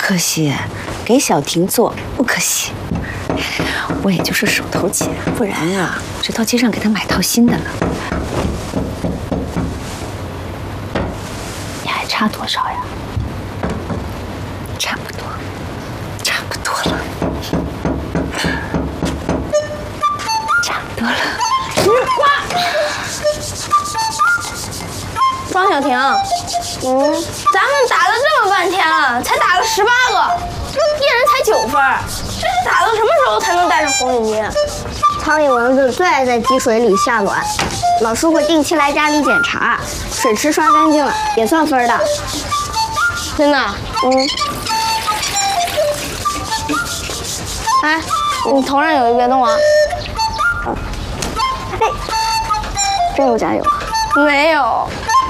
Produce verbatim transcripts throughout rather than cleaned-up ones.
可惜，给小婷做不可惜。我也就是手头紧，不然啊，这到街上给她买套新的了。你还差多少呀？差不多，差不多了，差不多了。 庄小婷，嗯，咱们打了这么半天了，才打了十八个，一人才九分，这是打到什么时候才能带上红领巾？ 苍蝇蚊子最爱在积水里下卵，老师会定期来家里检查，水池刷干净了也算分的。 真的？ 嗯。 哎，你头上有一别动啊？ 哎，真有加油？ 没有。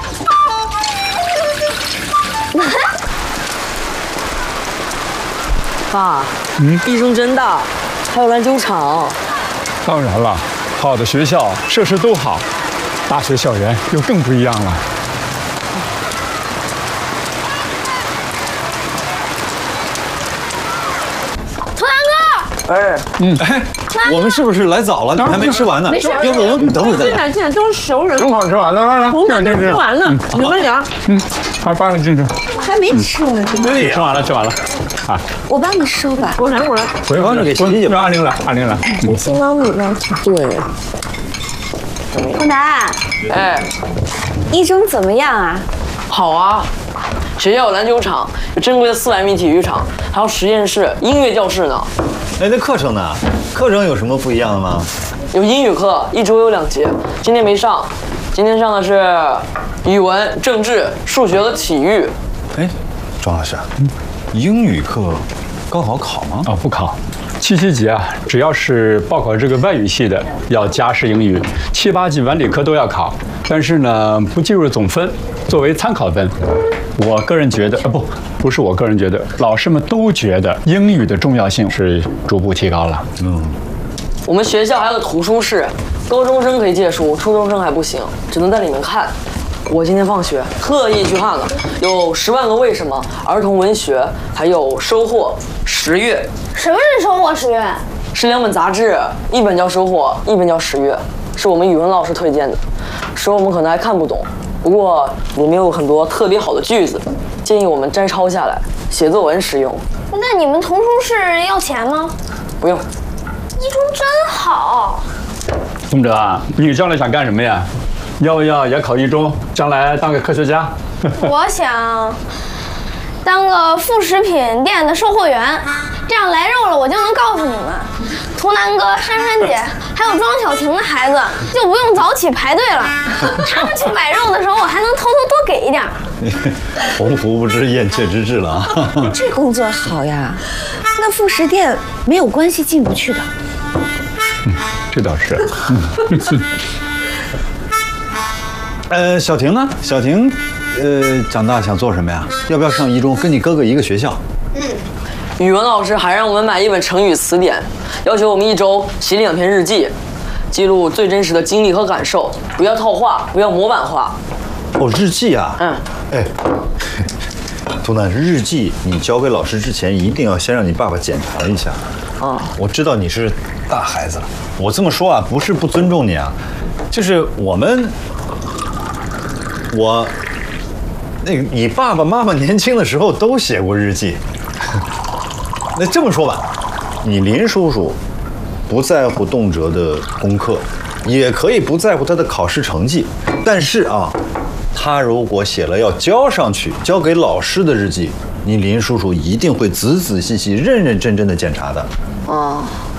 爸，嗯，一中真大，还有篮球场。 当然了，好的学校设施都好，大学校园又更不一样了。 图南哥， 哎，嗯，哎，我们是不是来早了？你还没吃完呢？要不我们等会儿再来。 进来进来，都是熟人。 正好吃完了，来来， 红粉都吃完了，你们俩， 嗯，快帮你进去。 还没吃呢， 对，吃完了，吃完了。啊， 我帮你收吧。 我来，我来。 回帮着给洗洗。让阿玲来，阿玲来。 你新帮你呢？ 对。 东南， 哎， 一中怎么样啊？ 好啊，学校有篮球场，有珍贵的四百米体育场，还有实验室、音乐教室呢。 哎，那课程呢？课程有什么不一样的吗？ 有英语课，一周有两节，今天没上。今天上的是语文、政治、数学和体育。 哎，庄老师，英语课高考考吗？ 啊，不考。七七级啊，只要是报考这个外语系的，要加试英语；七八级文理科都要考，但是呢，不计入总分，作为参考分。我个人觉得，啊不，不是我个人觉得，老师们都觉得英语的重要性是逐步提高了。 嗯， 我们学校还有个图书室，高中生可以借书，初中生还不行，只能在里面看。我今天放学特意去看了，有《十万个为什么》、儿童文学，还有《收获》、《十月》。 什么是收获十月？ 是两本杂志，一本叫《收获》，一本叫《十月》，是我们语文老师推荐的。说我们可能还看不懂，不过里面有很多特别好的句子，建议我们摘抄下来，写作文使用。 那你们童书室要钱吗？ 不用。 一中真好。 宗哲啊，你将来想干什么呀？要不要也考一中，将来当个科学家？ 我想当个副食品店的售货员，这样来肉了我就能告诉你们，图南哥、珊珊姐还有庄小婷的孩子就不用早起排队了。他们去买肉的时候，我还能偷偷多给一点。 鸿鹄不知燕雀之志了啊！ 这工作好呀，那副食店没有关系进不去的。 嗯，这倒是。 呃，小婷呢？小婷，呃，长大想做什么呀？要不要上一中，跟你哥哥一个学校？ 嗯。语文老师还让我们买一本成语词典，要求我们一周写两篇日记，记录最真实的经历和感受，不要套话，不要模板化。 哦，日记啊。 嗯。 哎，图南，日记你交给老师之前，一定要先让你爸爸检查一下。 啊， 我知道你是大孩子了，我这么说啊，不是不尊重你啊，就是我们。我，那个你爸爸妈妈年轻的时候都写过日记。那这么说吧，你林叔叔不在乎动辄的功课，也可以不在乎他的考试成绩，但是啊，他如果写了要交上去、交给老师的日记，你林叔叔一定会仔仔细细、认认真真的检查的。 哦。